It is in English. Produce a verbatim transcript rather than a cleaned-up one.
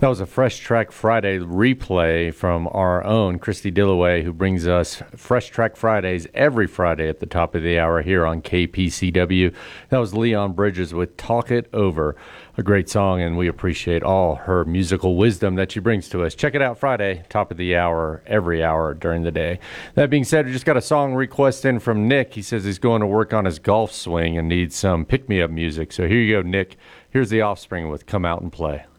That was a Fresh Track Friday replay from our own Christy Dillaway, who brings us Fresh Track Fridays every Friday at the top of the hour here on K P C W. That was Leon Bridges with Talk It Over, a great song, and we appreciate all her musical wisdom that she brings to us. Check it out Friday, top of the hour, every hour during the day. That being said, we just got a song request in from Nick. He says he's going to work on his golf swing and needs some pick-me-up music. So here you go, Nick. Here's The Offspring with Come Out and Play.